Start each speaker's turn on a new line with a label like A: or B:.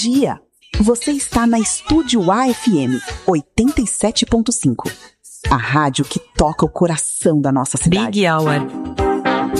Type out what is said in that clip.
A: dia! Você está na Estúdio AFM 87.5, a rádio que toca o coração da nossa cidade.
B: Big Hour.